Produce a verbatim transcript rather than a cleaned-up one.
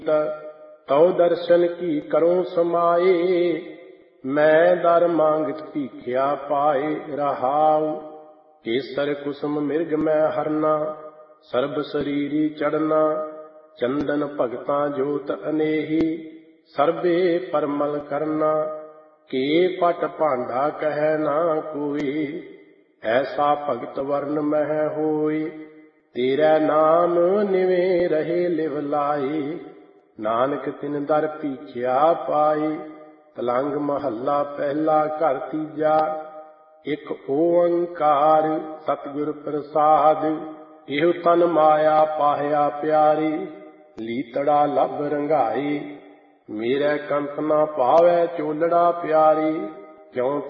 ਤਉ ਦਰਸ਼ਨ ਕੀ ਕਰੂੰ ਸਮਾਏ। ਮੈਂ ਦਰ ਮੰਗਤ ਭੀਖਿਆ ਪਾਏ ਰਹਾਉ। ਕੇਸਰ ਕੁਸਮ ਮਿਰਗ ਮੈਂ ਹਰਨਾ, ਸਰਬ ਸਰੀਰੀ ਚੜਨਾ। ਚੰਦਨ ਭਗਤਾਂ ਜੋਤ ਅਨੇਹੀ, ਸਰਬੇ ਪਰਮਲ ਕਰਨਾ। ਕੇ ਪਟ ਭਾਂਡਾ ਕਹਿ ਨਾ ਕੋਈ, ਐਸਾ ਭਗਤ ਵਰਨ ਮਹਿ ਹੋਈ। ਤੇਰਾ ਨਾਮ ਨਿਵੇਂ ਰਹੇ ਲਿਵ ਲਾਈ, ਨਾਨਕ ਤਿਨ ਦਰ ਭੀਖਿਆ ਪਾਈ। ਤਲੰਗ ਮਹੱਲਾ ਪਹਿਲਾ ਘਰ ਤੀਜਾ। ਇੱਕ ਓੰਕਾਰ ਸਤਿਗੁਰ ਪ੍ਰਸਾਦ, ਇਹੋ ਤਨ ਮਾਇਆ ਪਾਹਿਆ ਪਿਆਰੀ। ਲੀਤੜਾ ਲੱਭ ਰੰਗਾਈ, ਮੇਰੇ ਕੰਤ ਨਾ ਪਾਵੈ ਚੋਲੜਾ ਪਿਆਰੀ। ਕਿਉ